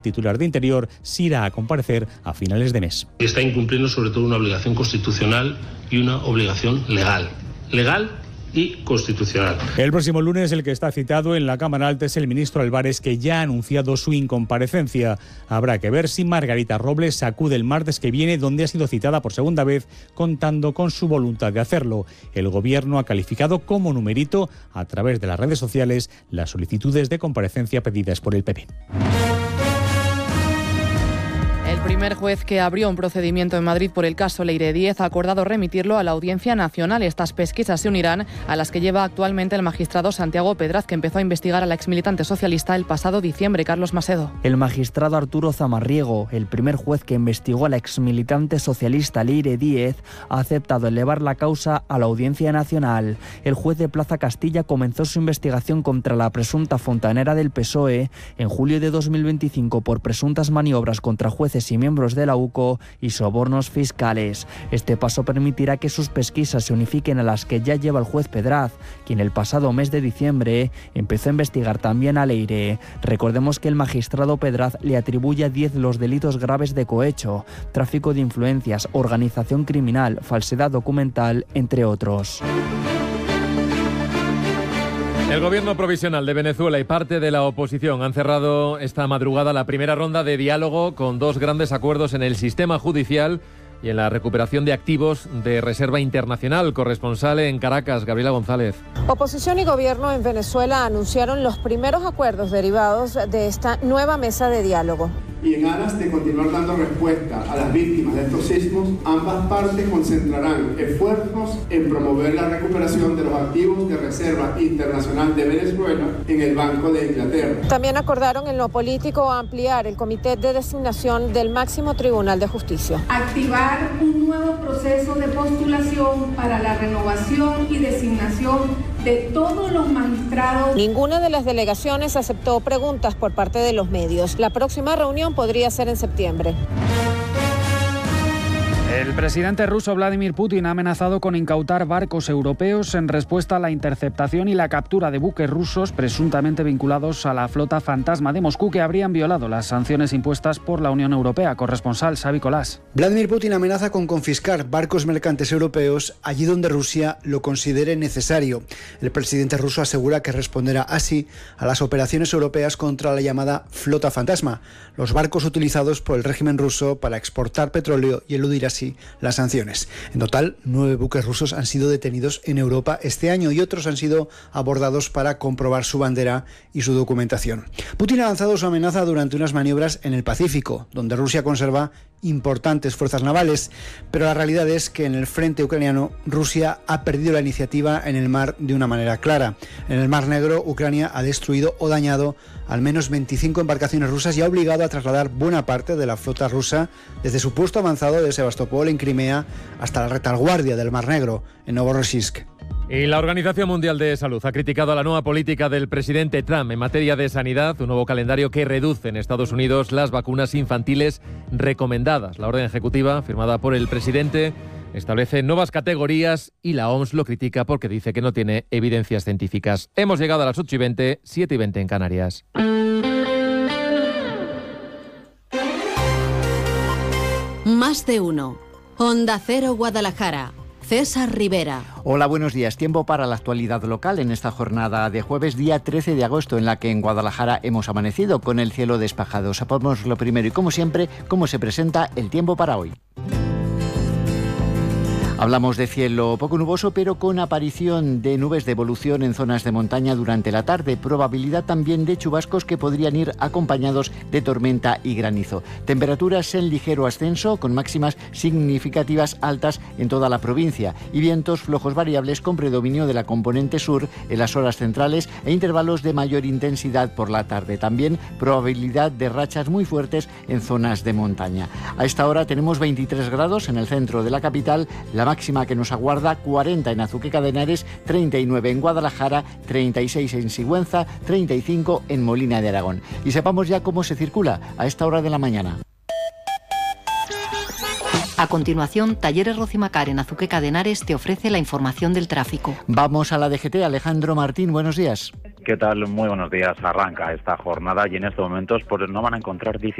titular de Interior, sí irá a comparecer a finales de mes. Está incumpliendo sobre todo una obligación constitucional y una obligación legal y constitucional. El próximo lunes el que está citado en la Cámara Alta es el ministro Álvarez, que ya ha anunciado su incomparecencia. Habrá que ver si Margarita Robles acude el martes que viene, donde ha sido citada por segunda vez, contando con su voluntad de hacerlo. El Gobierno ha calificado como numerito, a través de las redes sociales, las solicitudes de comparecencia pedidas por el PP. El primer juez que abrió un procedimiento en Madrid por el caso Leire Díez ha acordado remitirlo a la Audiencia Nacional. Estas pesquisas se unirán a las que lleva actualmente el magistrado Santiago Pedraz, que empezó a investigar a la exmilitante socialista el pasado diciembre. Carlos Macedo. El magistrado Arturo Zamarriego, el primer juez que investigó a la exmilitante socialista Leire Díez, ha aceptado elevar la causa a la Audiencia Nacional. El juez de Plaza Castilla comenzó su investigación contra la presunta fontanera del PSOE en julio de 2025 por presuntas maniobras contra jueces y miembros de la UCO y sobornos fiscales. Este paso permitirá que sus pesquisas se unifiquen a las que ya lleva el juez Pedraz, quien el pasado mes de diciembre empezó a investigar también a Leire. Recordemos que el magistrado Pedraz le atribuye a 10 los delitos graves de cohecho, tráfico de influencias, organización criminal, falsedad documental, entre otros. El gobierno provisional de Venezuela y parte de la oposición han cerrado esta madrugada la primera ronda de diálogo con dos grandes acuerdos en el sistema judicial y en la recuperación de activos de reserva internacional. Corresponsal en Caracas, Gabriela González. Oposición y gobierno en Venezuela anunciaron los primeros acuerdos derivados de esta nueva mesa de diálogo. Y en aras de continuar dando respuesta a las víctimas de estos sismos, ambas partes concentrarán esfuerzos en promover la recuperación de los activos de reserva internacional de Venezuela en el Banco de Inglaterra. También acordaron en lo político ampliar el comité de designación del máximo Tribunal de Justicia. Activar un nuevo proceso de postulación para la renovación y designación de todos los magistrados. Ninguna de las delegaciones aceptó preguntas por parte de los medios. La próxima reunión podría ser en septiembre. El presidente ruso Vladimir Putin ha amenazado con incautar barcos europeos en respuesta a la interceptación y la captura de buques rusos presuntamente vinculados a la flota fantasma de Moscú, que habrían violado las sanciones impuestas por la Unión Europea. Corresponsal Xavi Colás. Vladimir Putin amenaza con confiscar barcos mercantes europeos allí donde Rusia lo considere necesario. El presidente ruso asegura que responderá así a las operaciones europeas contra la llamada flota fantasma, los barcos utilizados por el régimen ruso para exportar petróleo y eludir así las sanciones. En total, 9 buques rusos han sido detenidos en Europa este año y otros han sido abordados para comprobar su bandera y su documentación. Putin ha lanzado su amenaza durante unas maniobras en el Pacífico, donde Rusia conserva importantes fuerzas navales, pero la realidad es que en el frente ucraniano Rusia ha perdido la iniciativa en el mar de una manera clara. En el Mar Negro, Ucrania ha destruido o dañado al menos 25 embarcaciones rusas y ha obligado a trasladar buena parte de la flota rusa desde su puesto avanzado de Sebastopol en Crimea hasta la retaguardia del Mar Negro en Novorossiysk. Y la Organización Mundial de Salud ha criticado la nueva política del presidente Trump en materia de sanidad, un nuevo calendario que reduce en Estados Unidos las vacunas infantiles recomendadas. La orden ejecutiva, firmada por el presidente, establece nuevas categorías y la OMS lo critica porque dice que no tiene evidencias científicas. Hemos llegado a las 8:20, 7:20 en Canarias. Más de uno. Onda Cero Guadalajara. César Rivera. Hola, buenos días. Tiempo para la actualidad local en esta jornada de jueves, día 13 de agosto, en la que en Guadalajara hemos amanecido con el cielo despejado. Sepamos lo primero y, como siempre, cómo se presenta el tiempo para hoy. Hablamos de cielo poco nuboso, pero con aparición de nubes de evolución en zonas de montaña durante la tarde. Probabilidad también de chubascos que podrían ir acompañados de tormenta y granizo. Temperaturas en ligero ascenso, con máximas significativas altas en toda la provincia. Y vientos flojos variables con predominio de la componente sur en las horas centrales e intervalos de mayor intensidad por la tarde. También probabilidad de rachas muy fuertes en zonas de montaña. A esta hora tenemos 23 grados en el centro de la capital. La máxima que nos aguarda 40 en Azuqueca de Henares, 39 en Guadalajara, 36 en Sigüenza, 35 en Molina de Aragón. Y sepamos ya cómo se circula a esta hora de la mañana. A continuación, Talleres Rocimacar en Azuqueca de Henares te ofrece la información del tráfico. Vamos a la DGT. Alejandro Martín, buenos días. ¿Qué tal? Muy buenos días. Arranca esta jornada y en estos momentos pues no van a encontrar